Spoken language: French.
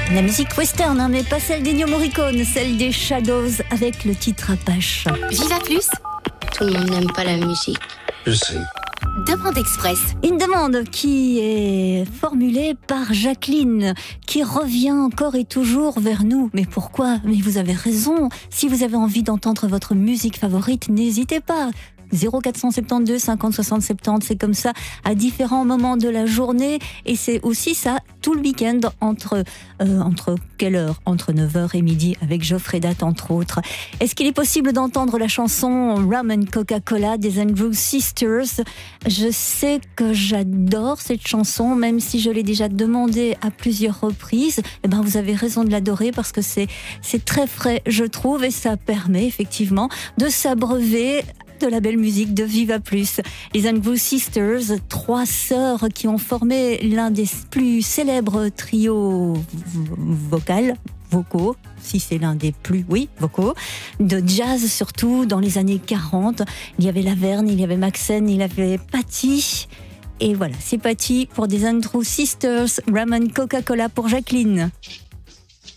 La musique western, mais pas celle d'Ennio Morricone, celle des Shadows avec le titre Apache. Viva Plus. Tout le monde n'aime pas la musique. Je sais. Demande Express. Une demande qui est formulée par Jacqueline, qui revient encore et toujours vers nous. Mais pourquoi ? Mais vous avez raison. Si vous avez envie d'entendre votre musique favorite, n'hésitez pas. 0472 50 60 70, c'est comme ça à différents moments de la journée, et c'est aussi ça tout le week-end entre quelle heure ? Entre 9h et midi avec Geoffrey Date entre autres. Est-ce qu'il est possible d'entendre la chanson Rum and Coca-Cola des Andrews Sisters ? Je sais que j'adore cette chanson, même si je l'ai déjà demandé à plusieurs reprises. Eh ben, vous avez raison de l'adorer parce que c'est très frais, je trouve, et ça permet effectivement de s'abreuver de la belle musique de Viva Plus. Les Andrews Sisters, 3 sœurs qui ont formé l'un des plus célèbres trios vocaux, si c'est l'un des plus, vocaux, de jazz surtout dans les années 40. Il y avait Laverne, il y avait Maxen, il y avait Patty. Et voilà, c'est Patty pour des Andrews Sisters, Rum and Coca-Cola pour Jacqueline.